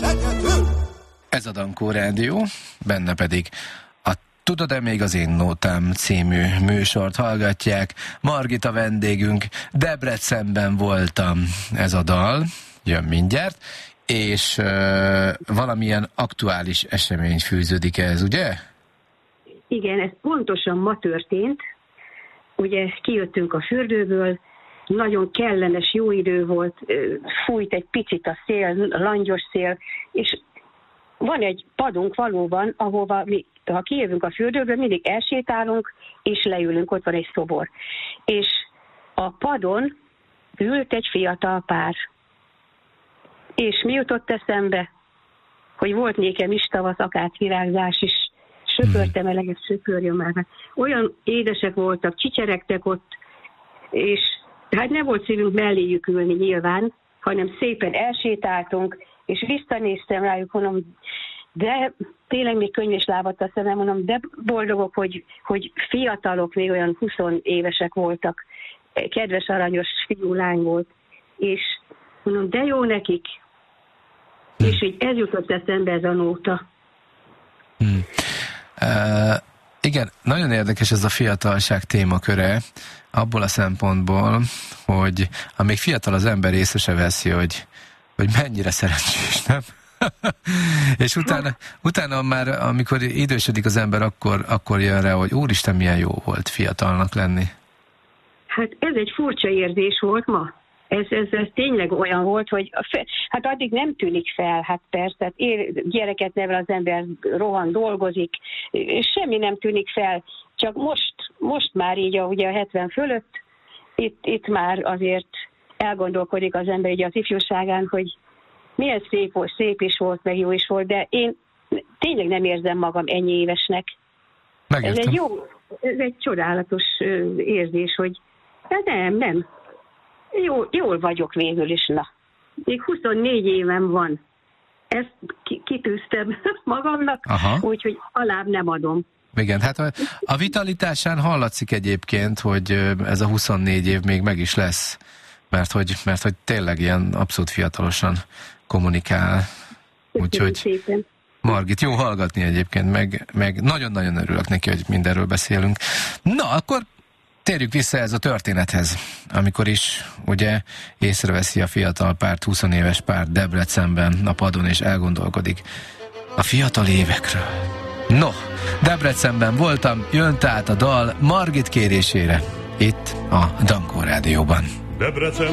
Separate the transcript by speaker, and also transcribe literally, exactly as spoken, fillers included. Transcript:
Speaker 1: Ez a Dankó Rádió, benne pedig a Tudod-e még az én nótám című műsort hallgatják. Margit a vendégünk, Debrecenben voltam, ez a dal, jön mindjárt, és uh, valamilyen aktuális esemény fűződik ez, ugye?
Speaker 2: Igen, ez pontosan ma történt. Ugye kijöttünk a fürdőből, nagyon kellemes, jó idő volt, fújt egy picit a szél, langyos szél, és van egy padunk valóban, ahova mi, ha kijövünk a fürdőből, mindig elsétálunk, és leülünk, ott van egy szobor. És a padon ült egy fiatal pár. És mi jutott eszembe, hogy volt nékem is tavasz, akárvirágzás is, söpörtem eleget, söpörjön már. Olyan édesek voltak, csicseregtek ott, és hát nem volt szívünk melléjük ülni nyilván, hanem szépen elsétáltunk, és visszanéztem rájuk, mondom, de tényleg még könnyes lábadt a szemem, mondom, de boldogok, hogy, hogy fiatalok, még olyan húsz évesek voltak, kedves, aranyos fiú, lány volt, és mondom, de jó nekik, hm. és így ez jutott eszembe, ez a nóta.
Speaker 1: Hm. Uh, igen, nagyon érdekes ez a fiatalság témaköre, abból a szempontból, hogy amíg fiatal az ember, észre se veszi, hogy, hogy mennyire szerencsés, nem? És utána, utána már, amikor idősödik az ember, akkor, akkor jön rá, hogy úristen, milyen jó volt fiatalnak lenni.
Speaker 2: Hát ez egy furcsa érzés volt ma. Ez, ez, ez tényleg olyan volt, hogy fe, hát addig nem tűnik fel, hát persze, ér, gyereket nevel az ember, rohan, dolgozik, semmi nem tűnik fel, csak most, most már így a, ugye a hetven fölött, itt, itt már azért elgondolkodik az ember így az ifjúságán, hogy milyen szép volt, szép is volt, meg jó is volt, de én tényleg nem érzem magam ennyi évesnek.
Speaker 1: Megértem.
Speaker 2: Ez egy jó, ez egy csodálatos érzés, hogy de nem, nem. Jó, jól vagyok végül is, na. Még huszonnégy évem van. Ezt kitűztem magamnak, úgyhogy alább nem adom.
Speaker 1: Igen, hát a, a vitalitásán hallatszik egyébként, hogy ez a huszonnégy év még meg is lesz, mert hogy, mert hogy tényleg ilyen abszolút fiatalosan kommunikál. Úgyhogy Margit, jó hallgatni egyébként, meg, meg nagyon-nagyon örülök neki, hogy mindenről beszélünk. Na, akkor térjük vissza ez a történethez, amikor is ugye észreveszi a fiatal párt, húsz éves párt Debrecenben a padon, és elgondolkodik a fiatal évekről. No, Debrecenben voltam, jön tehát a dal Margit kérésére, itt a Dankó Rádióban. Debrecen.